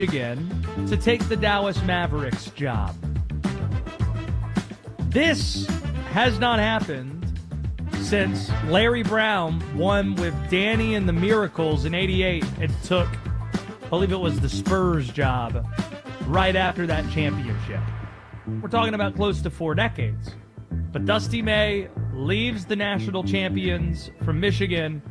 Michigan to take the Dallas Mavericks job. This has not happened since Larry Brown won with Danny and the Miracles in '88 and took, I believe it was the Spurs job right after that championship. We're talking about close to 4 decades. But Dusty May leaves the national champions from Michigan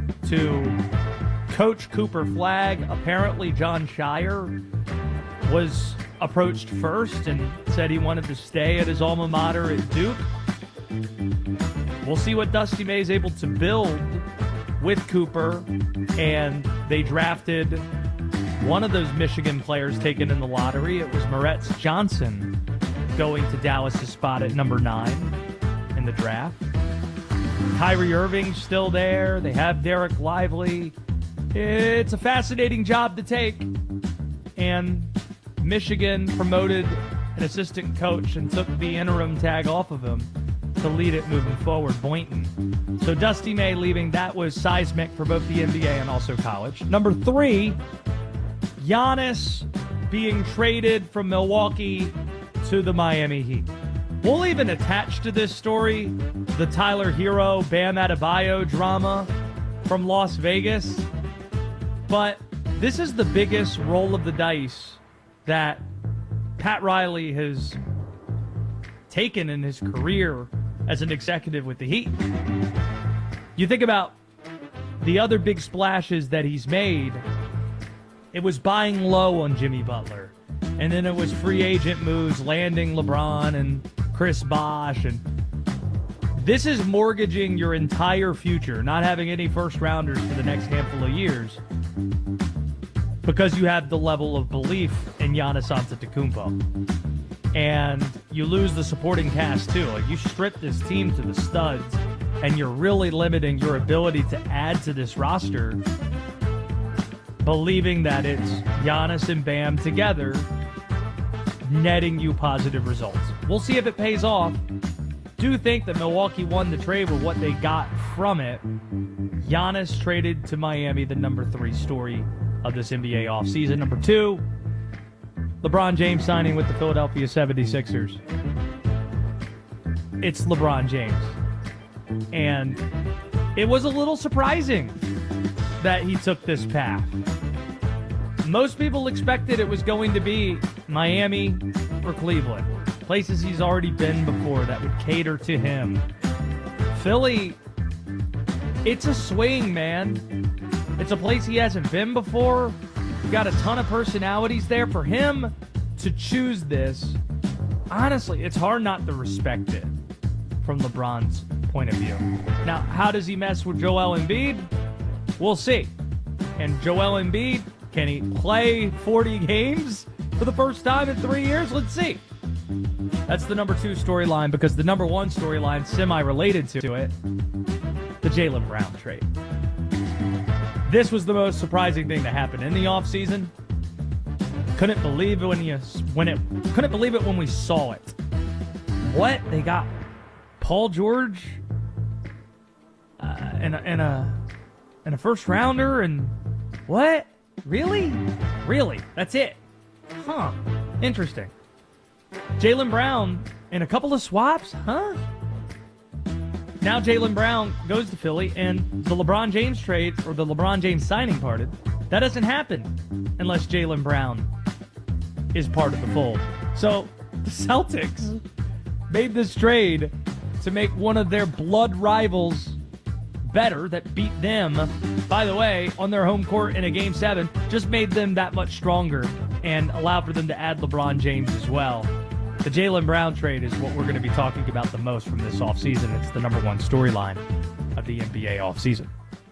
to coach Cooper Flagg. Apparently John Shire was approached first and said he wanted to stay at his alma mater at Duke. We'll see what Dusty May is able to build with Cooper. And they drafted one of those Michigan players taken in the lottery. It was Moretz Johnson going to Dallas' spot at number 9 in the draft. Kyrie Irving's still there. They have Derek Lively. It's a fascinating job to take. And Michigan promoted an assistant coach and took the interim tag off of him to lead it moving forward, Boynton. So Dusty May leaving, that was seismic for both the NBA and also college. Number 3, Giannis being traded from Milwaukee to the Miami Heat. We'll even attach to this story the Tyler Hero, Bam Adebayo drama from Las Vegas. But this is the biggest roll of the dice that Pat Riley has taken in his career as an executive with the Heat. You think about the other big splashes that he's made, it was buying low on Jimmy Butler. And then it was free agent moves, landing LeBron and Chris Bosh. And this is mortgaging your entire future, not having any first-rounders for the next handful of years, because you have the level of belief in Giannis Antetokounmpo. And you lose the supporting cast, too. Like, you strip this team to the studs, and you're really limiting your ability to add to this roster, believing that it's Giannis and Bam together netting you positive results. We'll see if it pays off. Do think that Milwaukee won the trade with what they got from it. Giannis traded to Miami, the number 3 story of this NBA offseason. Number 2, LeBron James signing with the Philadelphia 76ers. It's LeBron James. And it was a little surprising that he took this path. Most people expected it was going to be Miami or Cleveland, places he's already been before that would cater to him. Philly, it's a swing, man. It's a place he hasn't been before. You got a ton of personalities there. For him to choose this, honestly, it's hard not to respect it from LeBron's point of view. Now, how does he mess with Joel Embiid? We'll see. And Joel Embiid, can he play 40 games for the first time in 3 years? Let's see. That's the number 2 storyline, because the number 1 storyline, semi-related to it, the Jaylen Brown trade. This was the most surprising thing to happen in the offseason. Couldn't believe it couldn't believe it when we saw it. What? They got Paul George and a first rounder, and what? Really? That's it? Huh. Interesting. Jaylen Brown and a couple of swaps? Huh? Now Jaylen Brown goes to Philly, and the LeBron James trade, or the LeBron James signing parted, that doesn't happen unless Jaylen Brown is part of the fold. So the Celtics made this trade to make one of their blood rivals better, that beat them, by the way, on their home court in a Game 7, just made them that much stronger and allowed for them to add LeBron James as well. The Jaylen Brown trade is what we're going to be talking about the most from this offseason. It's the number 1 storyline of the NBA offseason.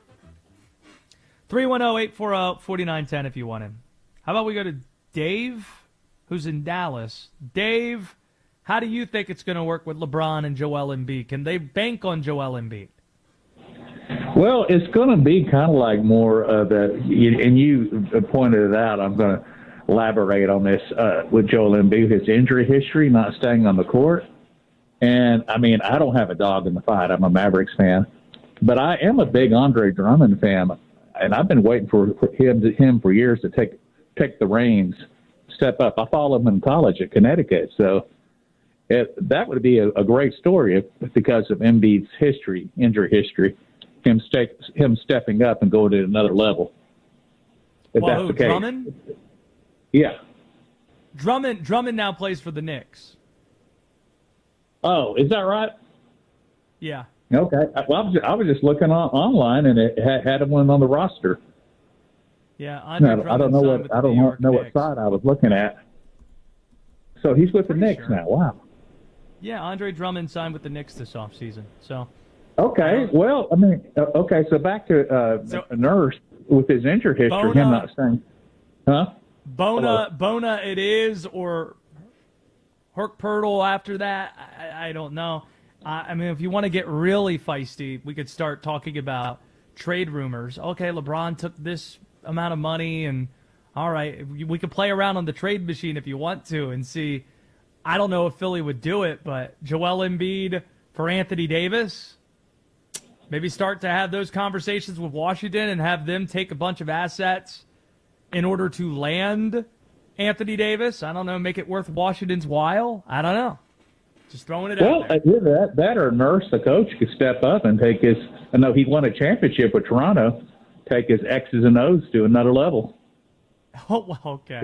310-840-4910 if you want him. How about we go to Dave, who's in Dallas. Dave, how do you think it's going to work with LeBron and Joel Embiid? Can they bank on Joel Embiid? Well, it's going to be kind of like more of that, and you pointed it out. I'm going to elaborate on this with Joel Embiid, his injury history, not staying on the court. And, I mean, I don't have a dog in the fight. I'm a Mavericks fan. But I am a big Andre Drummond fan, and I've been waiting for him for years to take take the reins, step up. I followed him in college at Connecticut, so that would be a great story because of Embiid's injury history, him stepping up and going to another level. If well, that's the case. Drummond? Yeah. Drummond now plays for the Knicks. Oh, is that right? Yeah. Okay. Well, I was just looking online, and it had him on the roster. Yeah, I don't know what side I was looking at. So he's with the Knicks now. Wow. Yeah, Andre Drummond signed with the Knicks this offseason. So. Okay. Well, I mean, okay. So back to Nurse with his injury history. Him not saying, huh? Bona, it is, or Herk after that. I don't know. I mean, if you want to get really feisty, we could start talking about trade rumors. Okay, LeBron took this amount of money, and all right, we could play around on the trade machine if you want to and see. I don't know if Philly would do it, but Joel Embiid for Anthony Davis, maybe start to have those conversations with Washington and have them take a bunch of assets in order to land Anthony Davis. I don't know, make it worth Washington's while. I don't know. Just throwing it out there. Well, that or Nurse, the coach, could step up and take his – I know he won a championship with Toronto, take his X's and O's to another level. Oh, well, okay.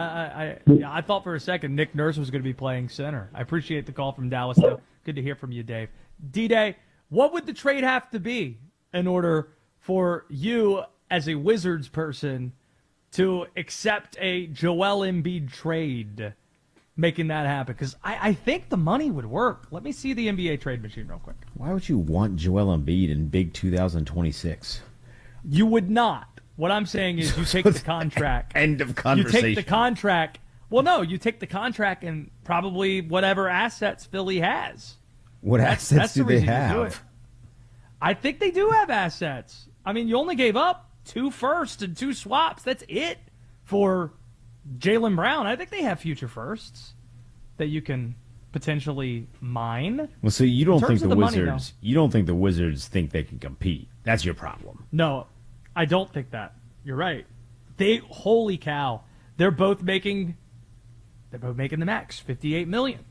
I thought for a second Nick Nurse was going to be playing center. I appreciate the call from Dallas, though. Good to hear from you, Dave. D-Day, what would the trade have to be in order for you as a Wizards person to accept a Joel Embiid trade, making that happen? Because I think the money would work. Let me see the NBA trade machine real quick. Why would you want Joel Embiid in big 2026? You would not. What I'm saying is you take the contract. End of conversation. You take the contract. Well, no, you take the contract and probably whatever assets Philly has. What assets do they have? I think they do have assets. I mean, you only gave up 2 firsts and 2 swaps. That's it for Jaylen Brown. I think they have future firsts that you can potentially mine. Well, so you don't think the Wizards? You don't think the Wizards think they can compete? That's your problem. No, I don't think that. You're right. Holy cow, they're both making the max, $58 million.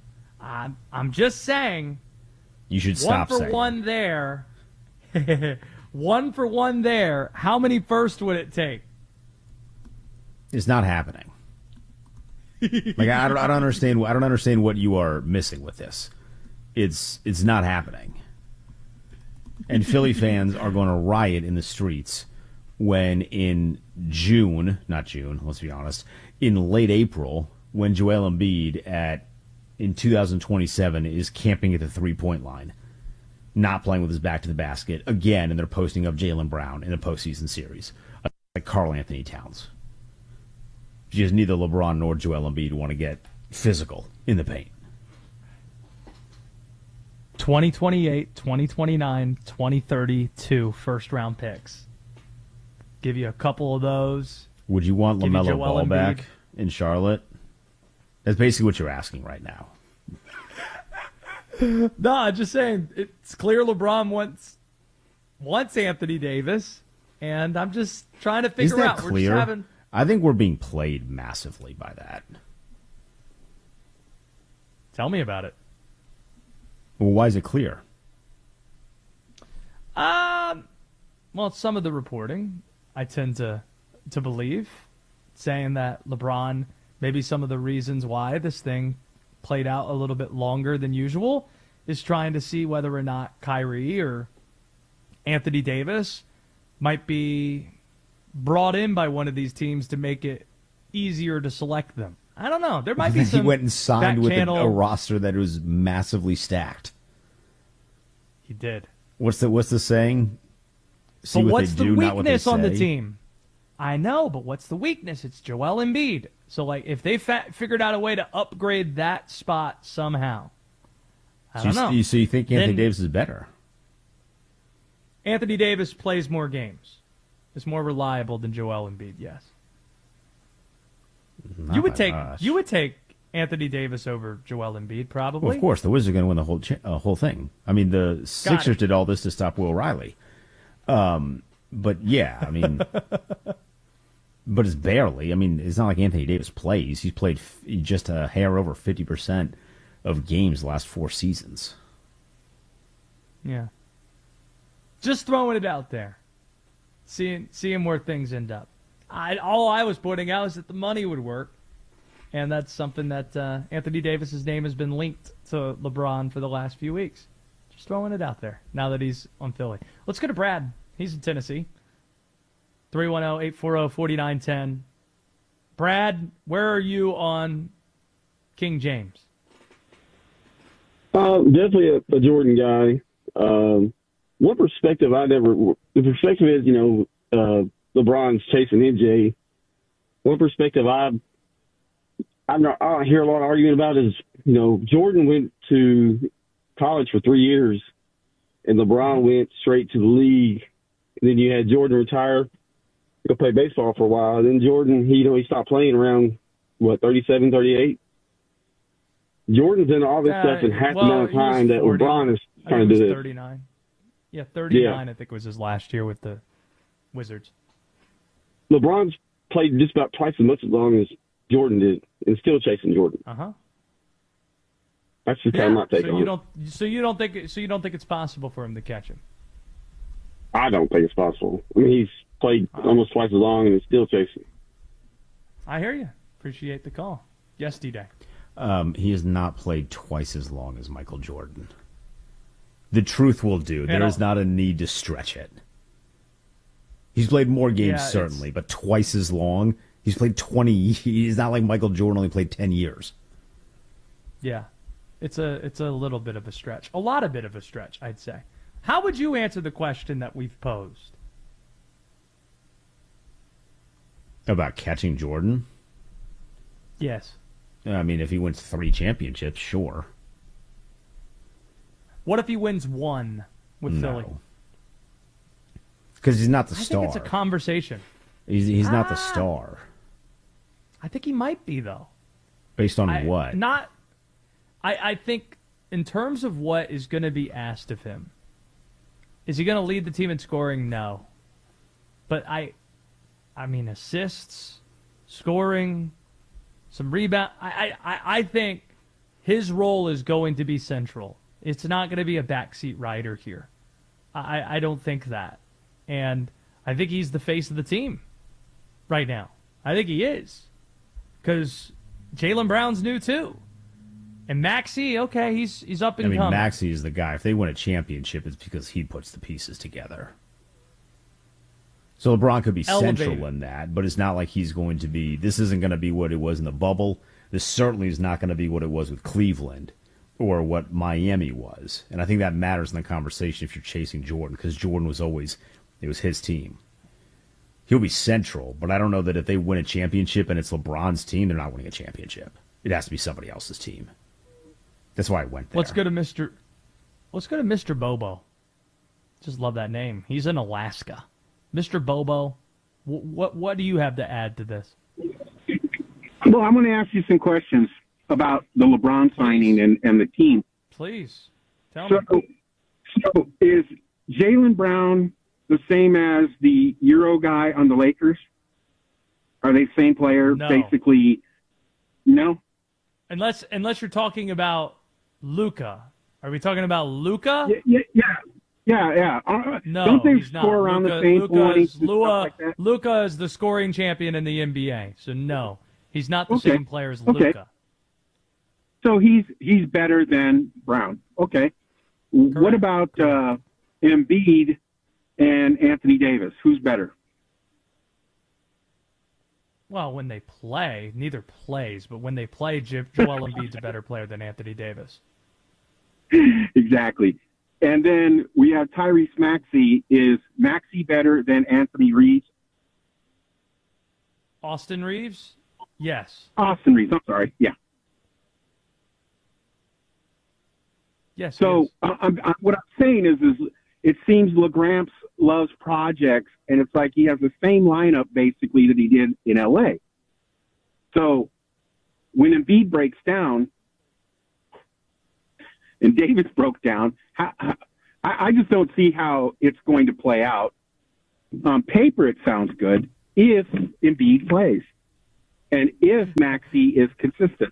I'm just saying. You should stop saying. 1 for 1 there. 1 for 1 there. How many firsts would it take? It's not happening. Like I don't understand. I don't understand what you are missing with this. It's not happening. And Philly fans are going to riot in the streets when in not June, let's be honest, in late April, when Joel Embiid in 2027 is camping at the 3-point line, not playing with his back to the basket again, and they're posting up Jaylen Brown in a postseason series, like Karl Anthony Towns. Because neither LeBron nor Joel Embiid want to get physical in the paint. 2028, 2029, 2032 first-round picks. Give you a couple of those. Would you want LaMelo Ball back in Charlotte? That's basically what you're asking right now. No, I'm just saying it's clear LeBron wants Anthony Davis, and I'm just trying to figure out. Is that clear? I think we're being played massively by that. Tell me about it. Well, why is it clear? Well, some of the reporting I tend to believe, saying that LeBron, maybe some of the reasons why this thing played out a little bit longer than usual, is trying to see whether or not Kyrie or Anthony Davis might be brought in by one of these teams to make it easier to select them. I don't know. There might be some. He went and signed with a roster that was massively stacked. He did. What's the saying? See but what what's they the do, not what they weakness on the say. team? I know, but what's the weakness? It's Joel Embiid. So, like, if they figured out a way to upgrade that spot somehow, I don't know. So you think Anthony Davis is better? Anthony Davis plays more games. Is more reliable than Joel Embiid. Yes. You would take Anthony Davis over Joel Embiid, probably. Well, of course, the Wizards are going to win the whole thing. I mean, the Sixers did all this to stop Will Riley. But yeah, I mean, But it's barely. I mean, it's not like Anthony Davis plays. He's played just a hair over 50% of games the last 4 seasons. Yeah. Just throwing it out there. Seeing where things end up. All I was pointing out is that the money would work. And that's something that Anthony Davis's name has been linked to LeBron for the last few weeks. Just throwing it out there now that he's on Philly. Let's go to Brad. He's in Tennessee. 310-840-4910. Brad, where are you on King James? Definitely a Jordan guy. One perspective the perspective is, LeBron's chasing MJ. One perspective I hear a lot of argument about is, Jordan went to college for 3 years and LeBron went straight to the league. And then you had Jordan retire, go play baseball for a while. And then Jordan, he stopped playing around, 37, 38? Jordan's done all this stuff in half the amount of time that LeBron is trying to do this. 39. Yeah, 39 I think was his last year with the Wizards. LeBron's played just about twice as long as Jordan did and still chasing Jordan. Uh-huh. That's just kind of my take on it. So you don't think it's possible for him to catch him? I don't think it's possible. I mean, he's played almost twice as long and is still chasing. I hear you. Appreciate the call. Yes, D-Day. He has not played twice as long as Michael Jordan. The truth will do. There is not a need to stretch it. He's played more games, certainly, but twice as long. He's played 20. He's not like Michael Jordan only played 10 years. Yeah. It's a little bit of a stretch. A lot of bit of a stretch, I'd say. How would you answer the question that we've posed? About catching Jordan? Yes. I mean, if he wins 3 championships, sure. What if he wins 1 with Philly? Because he's not the star. I think it's a conversation. He's not the star. I think he might be, though. Based on what? I think in terms of what is going to be asked of him, is he going to lead the team in scoring? No. But I mean, assists, scoring, some rebound. I think his role is going to be central. It's not going to be a backseat rider here. I don't think that. And I think he's the face of the team right now. I think he is. Because Jaylen Brown's new, too. And Maxey, okay, he's up and coming. I mean, Maxey is the guy. If they win a championship, it's because he puts the pieces together. So LeBron could be central in that, but it's not like he's going to be. This isn't going to be what it was in the bubble. This certainly is not going to be what it was with Cleveland or what Miami was. And I think that matters in the conversation if you're chasing Jordan, because Jordan was always, it was his team. He'll be central, but I don't know that if they win a championship and it's LeBron's team, they're not winning a championship. It has to be somebody else's team. That's why I went there. Let's go to Mr. Bobo. Just love that name. He's in Alaska. Mr. Bobo, what do you have to add to this? Well, I'm going to ask you some questions about the LeBron signing and the team. Please, tell me. So is Jaylen Brown the same as the Euro guy on the Lakers? Are they same player? No. Basically, no? Unless you're talking about Luka. Are we talking about Luka? Yeah. No, don't they he's score not. around the same points? Luka is the scoring champion in the NBA. So no, he's not the same player as Luka. Okay. So he's better than Brown. Okay. Correct. What about Embiid and Anthony Davis? Who's better? Well, when they play, neither plays, but when they play, Joel Embiid's a better player than Anthony Davis. Exactly. And then we have Tyrese Maxey. Is Maxey better than Anthony Reeves? Austin Reeves? Yes. Austin Reeves. I'm sorry. Yeah. Yes. So what I'm saying is it seems LeGramps loves projects, and it's like he has the same lineup basically that he did in LA. So when Embiid breaks down and Davis broke down, I just don't see how it's going to play out. On paper, it sounds good. if Embiid plays and if Maxey is consistent.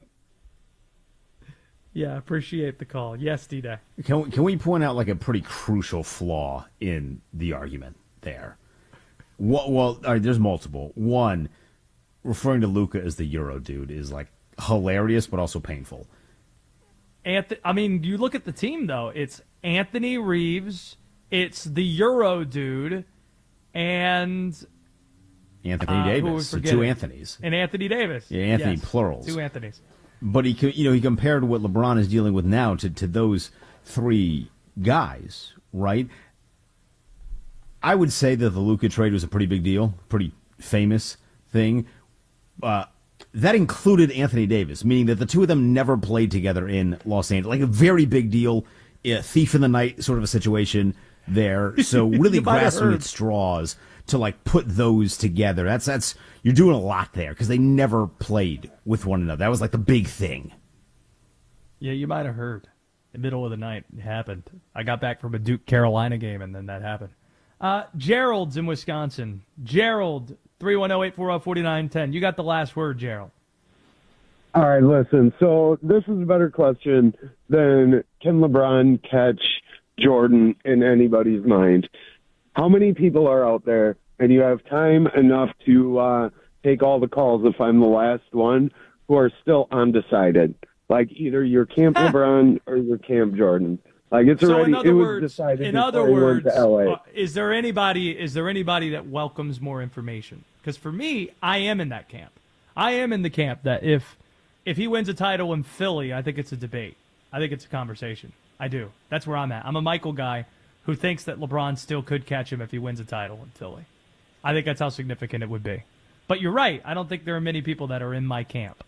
Yeah, appreciate the call. Yes, D-Day. Can we point out like a pretty crucial flaw in the argument there? Well, all right, there's multiple. One, referring to Luka as the Euro dude is like hilarious, but also painful. I mean, you look at the team though. It's Anthony Reeves, it's the Euro dude, and Anthony Davis. So two Anthonys. And Anthony Davis. Yeah, Anthony yes, plurals. Two Anthonys. But he compared what LeBron is dealing with now to those three guys, right? I would say that the Luka trade was a pretty big deal, pretty famous thing. That included Anthony Davis, meaning that the two of them never played together in Los Angeles. Like a very big deal, thief in the night sort of a situation there. So really grasping at straws to like put those together. That's you're doing a lot there because they never played with one another. That was like the big thing. Yeah, you might have heard. In the middle of the night, it happened. I got back from a Duke Carolina game, and then that happened. Gerald's in Wisconsin. Gerald, 310-840-4910. You got the last word, Gerald. All right, listen. So this is a better question than can LeBron catch Jordan in anybody's mind. How many people are out there, and you have time enough to take all the calls if I'm the last one, who are still undecided? Like either you're Camp LeBron or you're Camp Jordan. Like it's already it was decided. In other words, to LA. Is there anybody that welcomes more information? Because for me, I am in that camp. I am in the camp that if he wins a title in Philly, I think it's a debate. I think it's a conversation. I do. That's where I'm at. I'm a Michael guy who thinks that LeBron still could catch him if he wins a title in Philly. I think that's how significant it would be. But you're right. I don't think there are many people that are in my camp.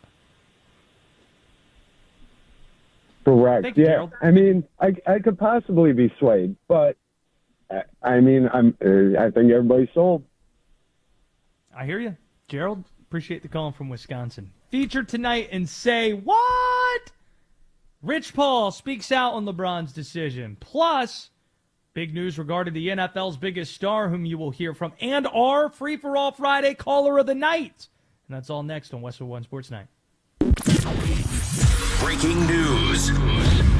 Correct. Yeah. Gerald. I mean, I could possibly be swayed, but I mean, I think everybody's sold. I hear you, Gerald. Appreciate the call from Wisconsin. Featured tonight and Say What? Rich Paul speaks out on LeBron's decision. Plus, big news regarding the NFL's biggest star, whom you will hear from, and our Free for All Friday Caller of the Night. And that's all next on Westwood One Sports Night. Breaking news.